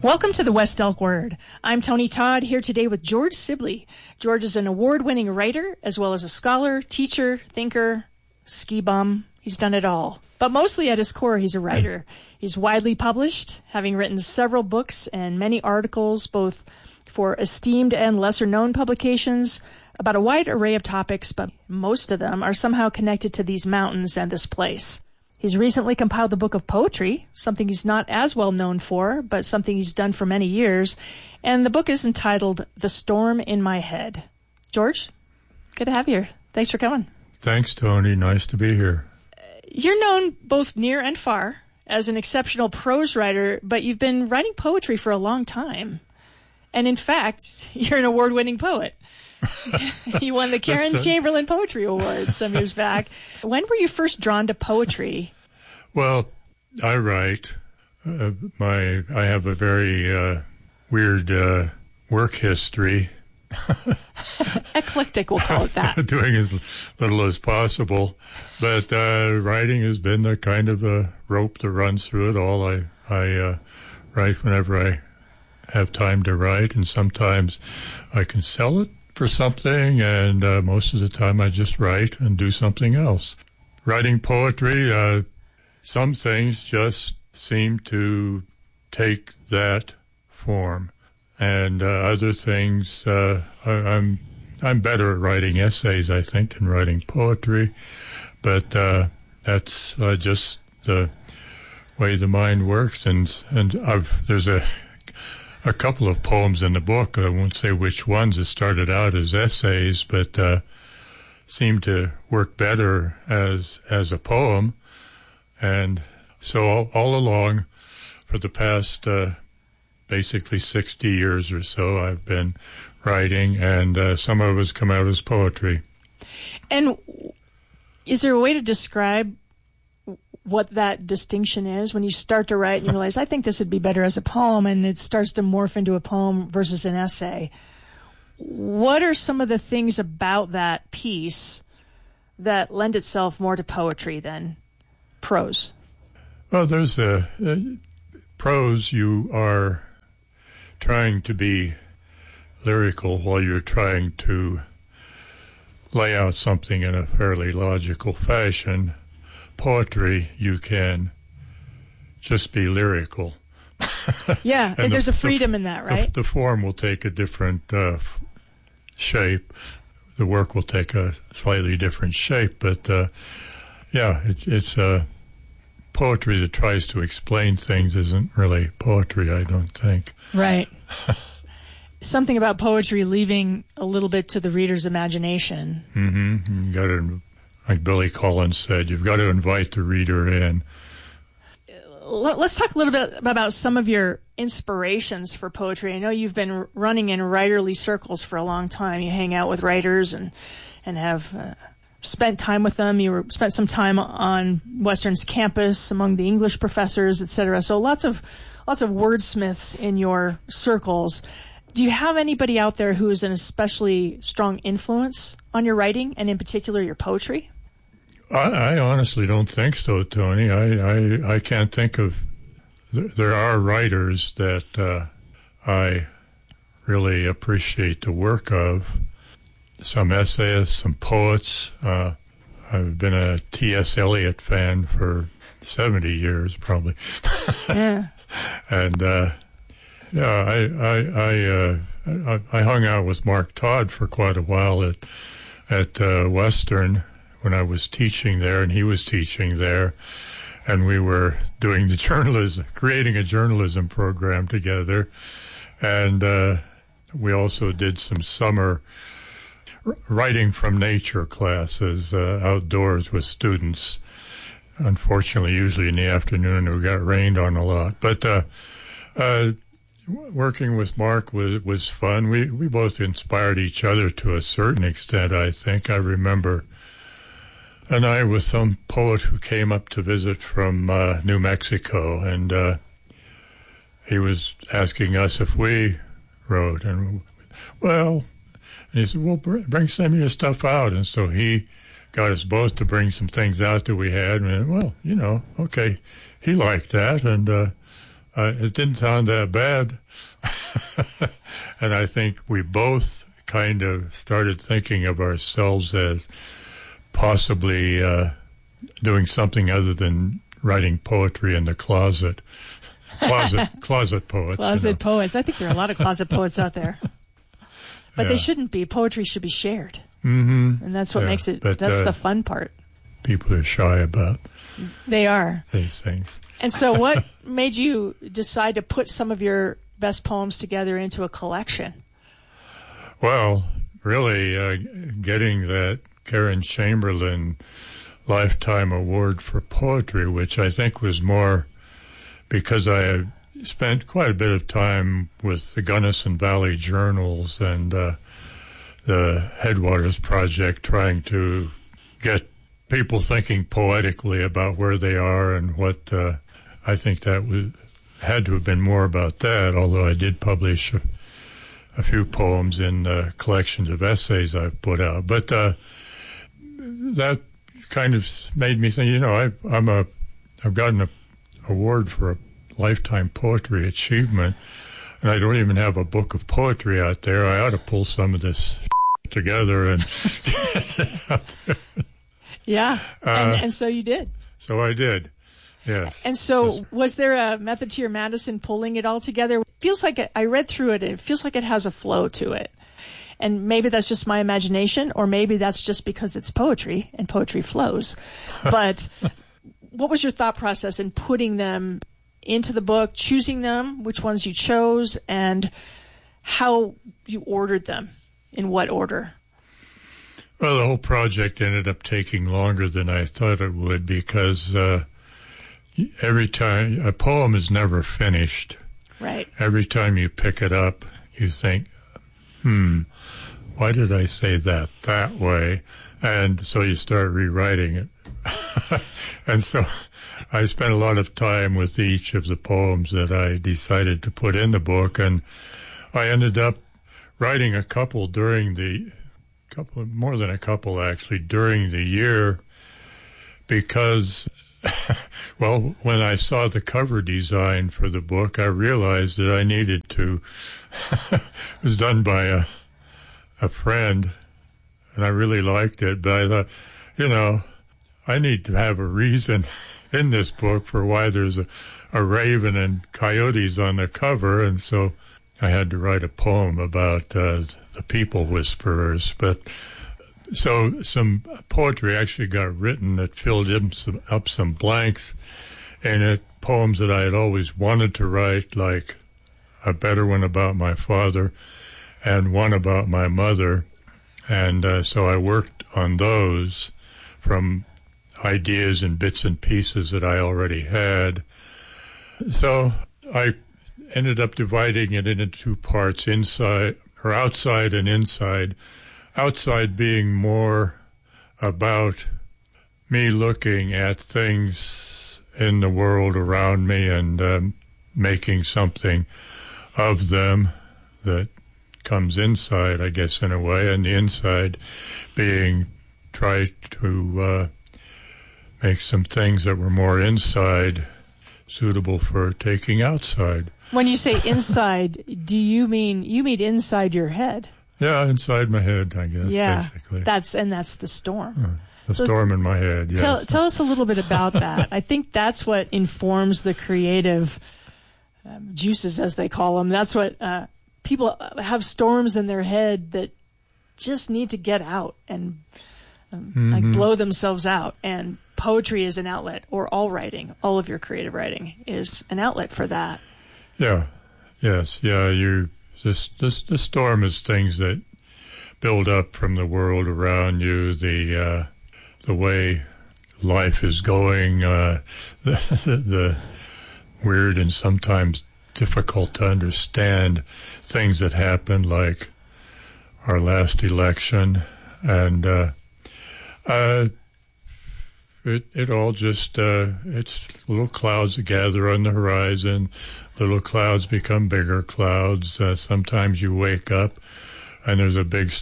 Welcome to the West Elk Word. I'm Tony Todd, here today with George Sibley. George is an award-winning writer, as well as a scholar, teacher, thinker, ski bum. He's done it all. But mostly at his core, he's a writer. He's widely published, having written several books and many articles, both for esteemed and lesser-known publications, about a wide array of topics, but most of them are somehow connected to these mountains and this place. He's recently compiled the book of poetry, something he's not as well known for, but something he's done for many years. And the book is entitled The Storm in My Head. George, good to have you here. Thanks for coming. Thanks, Tony. Nice to be here. You're known both near and far as an exceptional prose writer, but you've been writing poetry for a long time. And in fact, you're an award-winning poet. You won the Karen Chamberlain Poetry Award some years back. When were you first drawn to poetry? Well, I write. I have a very weird work history. Eclectic, we'll call it that. Doing as little as possible. But writing has been the kind of a rope that runs through it all. I write whenever I have time to write, and sometimes I can sell it for something, and most of the time I just write and do something else. Writing poetry, some things just seem to take that form, and other things, I'm better at writing essays, I think, than writing poetry, but that's just the way the mind works, and there's a couple of poems in the book. I won't say which ones. It started out as essays, but seemed to work better as a poem. And so all along, for the past basically 60 years or so, I've been writing, and some of it's come out as poetry. And is there a way to describe what that distinction is when you start to write and you realize, I think this would be better as a poem, and it starts to morph into a poem versus an essay? What are some of the things about that piece that lend itself more to poetry than prose? Well, there's prose. You are trying to be lyrical while you're trying to lay out something in a fairly logical fashion. Poetry, you can just be lyrical. Yeah, and there's a freedom in that, right? The form will take a different shape. The work will take a slightly different shape, but it's poetry that tries to explain things isn't really poetry, I don't think. Right. Something about poetry leaving a little bit to the reader's imagination. Mm-hmm. You got to, like Billy Collins said, you've got to invite the reader in. Let's talk a little bit about some of your inspirations for poetry. I know you've been running in writerly circles for a long time. You hang out with writers and have spent time with them. You spent some time on Western's campus among the English professors, etc. So lots of wordsmiths in your circles. Do you have anybody out there who is an especially strong influence on your writing, and in particular your poetry? I honestly don't think so, Tony. I can't think of... There are writers that I really appreciate the work of. Some essayists, some poets. I've been a T.S. Eliot fan for 70 years, probably. Yeah. And... I hung out with Mark Todd for quite a while at Western when I was teaching there, and he was teaching there, and we were doing creating a journalism program together, and we also did some summer writing from nature classes outdoors with students. Unfortunately, usually in the afternoon, we got rained on a lot, but working with Mark was fun. We both inspired each other to a certain extent, I think. I remember a night with some poet who came up to visit from New Mexico, and he was asking us if we wrote. And he said, well, bring some of your stuff out. And so he got us both to bring some things out that we had. And, okay, he liked that, and it didn't sound that bad. And I think we both kind of started thinking of ourselves as possibly doing something other than writing poetry in the closet. Closet poets. Closet poets. I think there are a lot of closet poets out there. But they shouldn't be. Poetry should be shared. Mm-hmm. And that's what makes it, that's the fun part. People are shy about They are. these things. And so what made you decide to put some of your best poems together into a collection? Well, really, getting that Karen Chamberlain Lifetime Award for Poetry, which I think was more because I had spent quite a bit of time with the Gunnison Valley Journals and the Headwaters Project, trying to get people thinking poetically about where they are and what I think that had to have been more about that, although I did publish a few poems in collections of essays I've put out. But that kind of made me think, I've gotten an award for a Lifetime Poetry Achievement, and I don't even have a book of poetry out there. I ought to pull some of this together and get it out there. Yeah, and so you did. So I did, yes. And so was there a method to your madness in pulling it all together? It feels like I read through it, and it feels like it has a flow to it. And maybe that's just my imagination, or maybe that's just because it's poetry, and poetry flows. But what was your thought process in putting them into the book, choosing them, which ones you chose, and how you ordered them, in what order? Well, the whole project ended up taking longer than I thought it would, because every time a poem is never finished. Right. Every time you pick it up, you think, why did I say that way? And so you start rewriting it. And so I spent a lot of time with each of the poems that I decided to put in the book, and I ended up writing a couple more than a couple actually, during the year, because, well, when I saw the cover design for the book, I realized that I needed to, it was done by a friend, and I really liked it, but I thought, I need to have a reason in this book for why there's a raven and coyotes on the cover, and so I had to write a poem about the people whisperers. But so some poetry actually got written that filled up some blanks in it, poems that I had always wanted to write, like a better one about my father and one about my mother. And so I worked on those from ideas and bits and pieces that I already had. So I ended up dividing it into two parts, inside or outside and inside. Outside being more about me looking at things in the world around me and making something of them that comes inside, I guess, in a way, and the inside being try to make some things that were more inside suitable for taking outside. When you say inside, do you mean inside your head? Yeah, inside my head, I guess, basically. That's the storm. The storm in my head, yes. Tell us a little bit about that. I think that's what informs the creative juices, as they call them. That's what people have, storms in their head that just need to get out and like blow themselves out. And poetry is an outlet, or all writing, all of your creative writing is an outlet for that. Yeah, yes, yeah. The storm is things that build up from the world around you, the way life is going, the weird and sometimes difficult to understand things that happened, like our last election, and it all just it's little clouds that gather on the horizon. Little clouds become bigger clouds. Sometimes you wake up and there's a big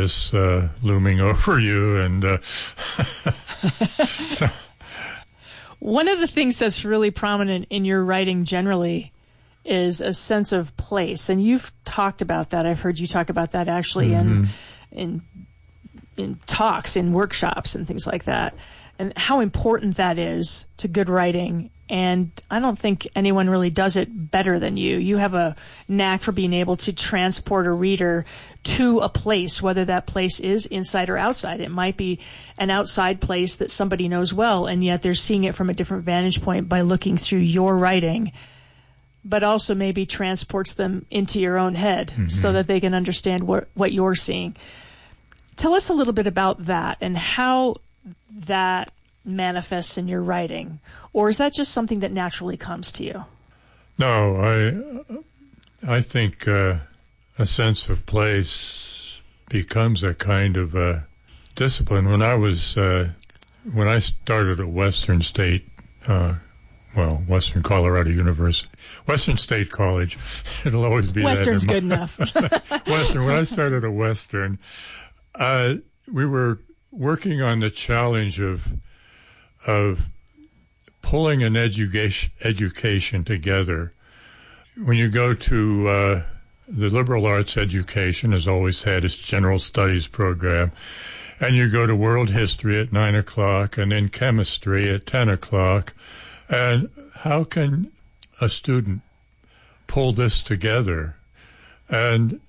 stratonimbus looming over you, and so. One of the things that's really prominent in your writing generally is a sense of place, and you've talked about that. I've heard you talk about that actually in talks, in workshops, and things like that, and how important that is to good writing. And I don't think anyone really does it better than you. You have a knack for being able to transport a reader to a place, whether that place is inside or outside. It might be an outside place that somebody knows well, and yet they're seeing it from a different vantage point by looking through your writing, but also maybe transports them into your own head so that they can understand what you're seeing. Tell us a little bit about that and how that manifests in your writing. Or is that just something that naturally comes to you? No, I think a sense of place becomes a kind of a discipline. When I started at Western State, Western Colorado University, Western State College, it'll always be Western's that. Good enough. Western. When I started at Western, we were working on the challenge of pulling an education together. When you go to the liberal arts education, has always had its general studies program, and you go to world history at 9 o'clock and then chemistry at 10 o'clock. And how can a student pull this together? And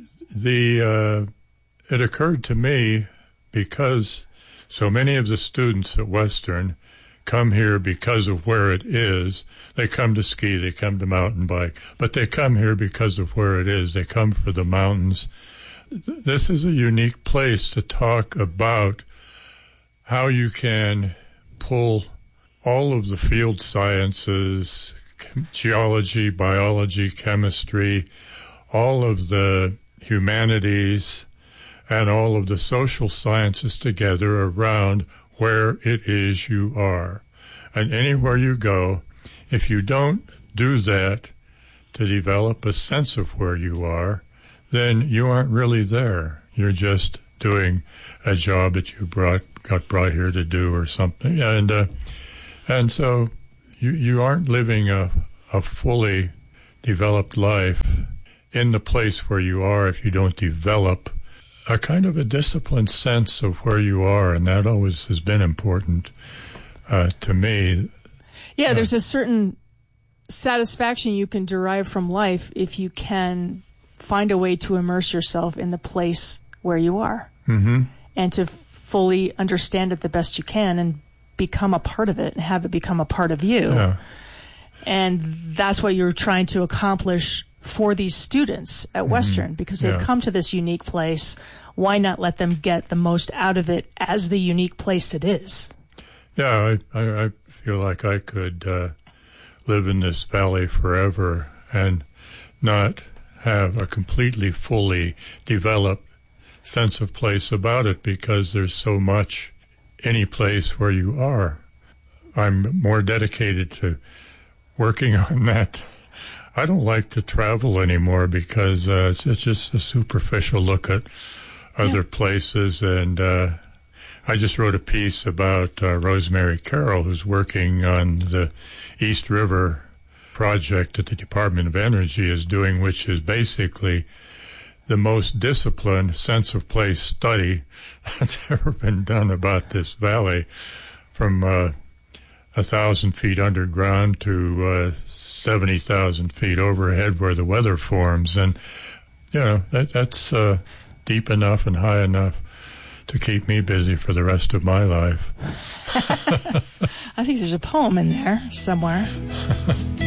it occurred to me, because so many of the students at Western come here because of where it is. They come to ski, they come to mountain bike, but they come here because of where it is. They come for the mountains. This is a unique place to talk about how you can pull all of the field sciences, geology, biology, chemistry, all of the humanities, and all of the social sciences together around where it is you are. And anywhere you go, if you don't do that to develop a sense of where you are, then you aren't really there. You're just doing a job that you got brought here to do or something. And so you aren't living a fully developed life in the place where you are if you don't develop a kind of a disciplined sense of where you are, and that always has been important to me. Yeah, there's a certain satisfaction you can derive from life if you can find a way to immerse yourself in the place where you are and to fully understand it the best you can and become a part of it and have it become a part of you. Yeah. And that's what you're trying to accomplish for these students at Western, because they've come to this unique place. Why not let them get the most out of it as the unique place it is? Yeah, I feel like I could live in this valley forever and not have a completely, fully developed sense of place about it, because there's so much any place where you are. I'm more dedicated to working on that. I don't like to travel anymore because it's just a superficial look at other places. And I just wrote a piece about Rosemary Carroll, who's working on the East River project that the Department of Energy is doing, which is basically the most disciplined sense of place study that's ever been done about this valley, from 1,000 feet underground to 70,000 feet overhead where the weather forms. And, that's deep enough and high enough to keep me busy for the rest of my life. I think there's a poem in there somewhere.